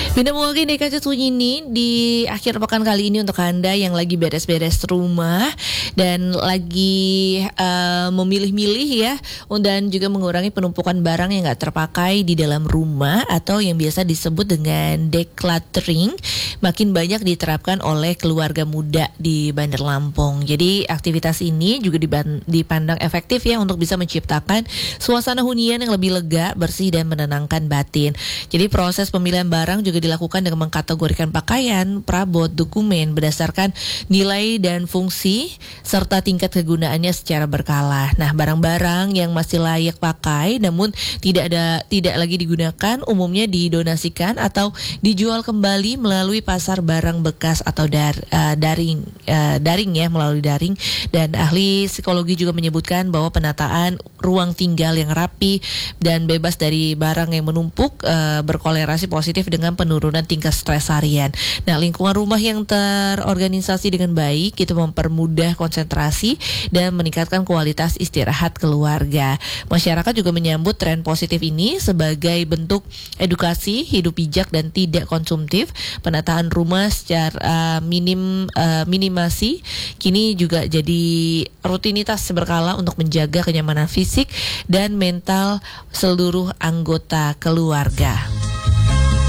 Bina mewakili DKC Sunyi ini di akhir pekan kali ini untuk Anda yang lagi beres-beres rumah dan lagi memilih-milih ya, dan juga mengurangi penumpukan barang yang nggak terpakai di dalam rumah atau yang biasa disebut dengan decluttering, makin banyak diterapkan oleh keluarga muda di Bandar Lampung. Jadi aktivitas ini juga dipandang efektif ya untuk bisa menciptakan suasana hunian yang lebih lega, bersih dan menenangkan batin. Jadi proses pemilihan barang juga dilakukan dengan mengkategorikan pakaian, perabot, dokumen berdasarkan nilai dan fungsi serta tingkat kegunaannya secara berkala. Nah, barang-barang yang masih layak pakai namun tidak lagi digunakan umumnya didonasikan atau dijual kembali melalui pasar barang bekas atau daring ya, melalui daring. Dan ahli psikologi juga menyebutkan bahwa penataan ruang tinggal yang rapi dan bebas dari barang yang menumpuk berkolerasi positif dengan penurunan tingkat stres harian. Nah, lingkungan rumah yang terorganisasi dengan baik itu mempermudah konsentrasi dan meningkatkan kualitas istirahat keluarga. Masyarakat juga menyambut tren positif ini sebagai bentuk edukasi hidup bijak dan tidak konsumtif. Penataan rumah secara minimasi kini juga jadi rutinitas berkala untuk menjaga kenyamanan fisik dan mental seluruh anggota keluarga.